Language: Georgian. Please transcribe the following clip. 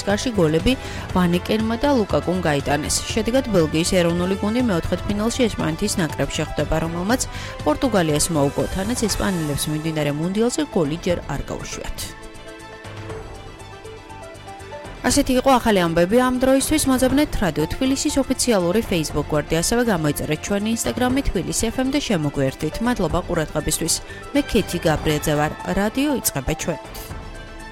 კარში გოლები ვანეკენმა და ლუკაკუმ გაიტანეს. შედეგად ბელგიის ეროვნული გუნდი მეოთხედფინალში ესპანეთის ნაკრებს შეხვდება, რომელმაც პორტუგალიას მოუგო, თანაც ესპანელებს მიმდინარე მუნდიალზე გოლი ჯერ არ გაუშვიათ. ასეთი იყო ახალი ამბები ამ დროისთვის. მოძებნეთ რადიო თბილისის ოფიციალური Facebook გვერდი, ასევე გამოიწერეთ ჩვენი Instagram-ი თბილისი FM და შემოგვიერთდით. მადლობა ყურადღებისთვის. მე ქეთი გაბრიაძე ვარ. რადიო იწყება ჩვენ.